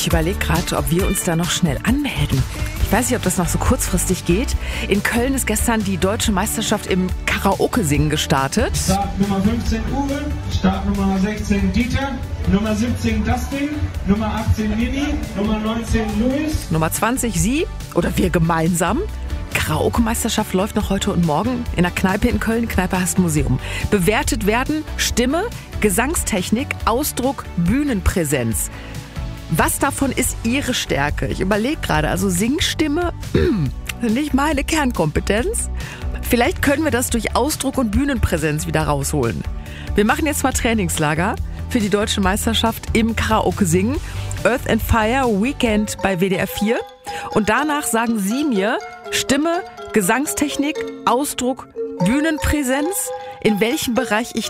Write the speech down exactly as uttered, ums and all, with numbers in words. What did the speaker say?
Ich überlege gerade, ob wir uns da noch schnell anmelden. Ich weiß nicht, ob das noch so kurzfristig geht. In Köln ist gestern die deutsche Meisterschaft im Karaoke-Singen gestartet. Start Nummer fünfzehn Uwe, Start Nummer sechzehn Dieter, Nummer siebzehn Dustin, Nummer achtzehn Mimi, Nummer neunzehn Luis. Nummer zwanzig Sie oder wir gemeinsam. Karaoke-Meisterschaft läuft noch heute und morgen in der Kneipe in Köln, Kneipe Hast Museum. Bewertet werden Stimme, Gesangstechnik, Ausdruck, Bühnenpräsenz. Was davon ist Ihre Stärke? Ich überlege gerade, also Singstimme, nicht meine Kernkompetenz. Vielleicht können wir das durch Ausdruck und Bühnenpräsenz wieder rausholen. Wir machen jetzt mal Trainingslager für die deutsche Meisterschaft im Karaoke-Singen. Earth and Fire Weekend bei W D R vier. Und danach sagen Sie mir Stimme, Gesangstechnik, Ausdruck, Bühnenpräsenz, in welchem Bereich ich